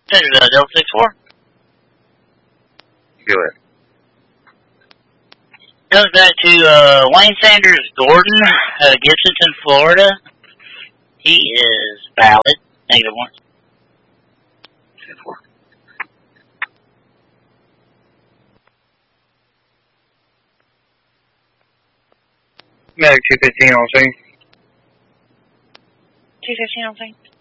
Centerville, Delta 6-4. Go ahead. Comes back to Wayne Sanders Gordon, Gibsonton, Florida. He is valid. -1. 10-4. Medic 215 on scene. 215 on scene.